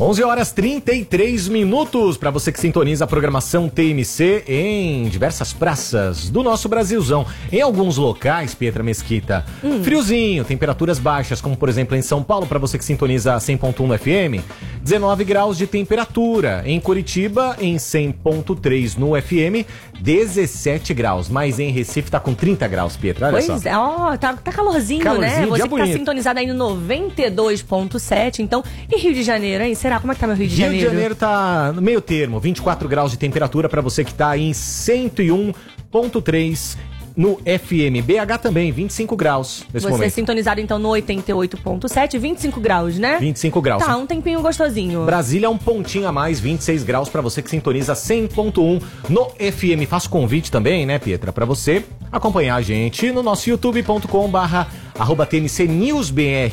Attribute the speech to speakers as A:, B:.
A: 11h33 para você que sintoniza a programação TMC em diversas praças do nosso Brasilzão. Em alguns locais, Pietra Mesquita, friozinho, temperaturas baixas, como por exemplo em São Paulo, para você que sintoniza 100.1 no FM, 19 graus de temperatura. Em Curitiba, em 100.3 no FM, 17 graus. Mas em Recife tá com 30 graus, Pietra, olha só.
B: Pois é, tá calorzinho, né? Você que tá sintonizado aí no 92.7, então. E Rio de Janeiro, hein? Será? Como é que tá meu Rio de Janeiro?
A: Rio de Janeiro tá no meio termo, 24 graus de temperatura para você que tá em 101.3 no FM. BH também, 25 graus nesse momento.
B: Você sintonizado então no 88.7, 25 graus, né?
A: 25 graus.
B: Tá, um tempinho gostosinho.
A: Brasília é um pontinho a mais, 26 graus para você que sintoniza 100.1 no FM. Faço convite também, né, Pietra, para você acompanhar a gente no nosso youtube.com/TMC News BR.